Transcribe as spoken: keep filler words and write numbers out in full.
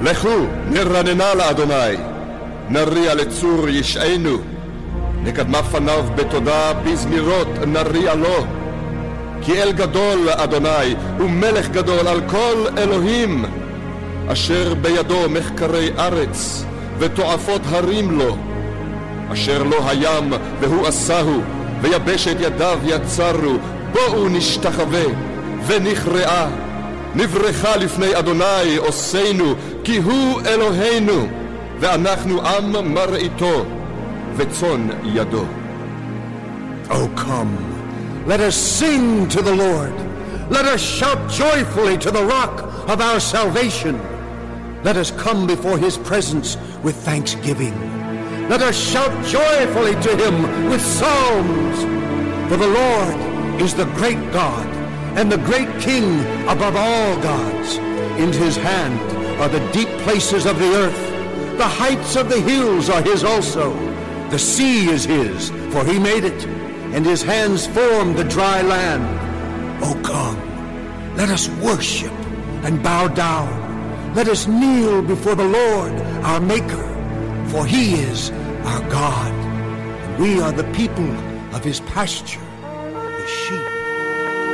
לכו, נרננה לאדוני, נריע לצור ישענו, נקדמה פניו בתודה, בזמירות נריע לו. כי אל גדול אדוני, ומלך גדול על כל אלוהים, אשר בידו מחקרי ארץ, ותועפות הרים לו. אשר לא הים, והוא עשהו, ויבשת ידיו יצרו, בואו נשתחווה, ונכרעה. נברכה לפני אדוני עושנו, כי הוא אלוהינו, ואנחנו עם מראיתו, וצאן ידו. Oh, come, let us sing to the Lord. Let us shout joyfully to the rock of our salvation. Let us come before his presence with thanksgiving. Let us shout joyfully to him with psalms. For the Lord is the great God and the great King above all gods. In his hand are the deep places of the earth. The heights of the hills are his also. The sea is his, for he made it, and his hands formed the dry land. O come, let us worship and bow down. Let us kneel before the Lord, our Maker, for he is our God, and we are the people of his pasture, the sheep.